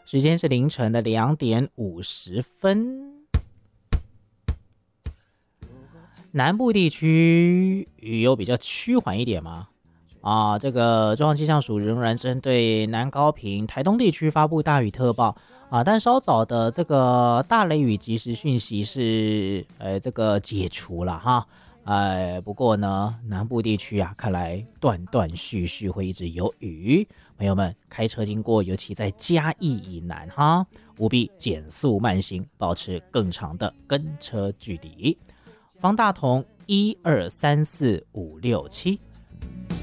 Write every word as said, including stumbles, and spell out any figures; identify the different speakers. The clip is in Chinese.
Speaker 1: 时间是凌晨的两点五十分。南部地区雨有比较趋缓一点吗？啊，这个中央气象署仍然针对南高屏、台东地区发布大雨特报啊，但稍早的这个大雷雨即时讯息是呃这个解除了哈。呃，不过呢，南部地区啊，看来断断续续会一直有雨。朋友们开车经过，尤其在嘉义以南哈，务必减速慢行，保持更长的跟车距离。方大同一二三四五六七。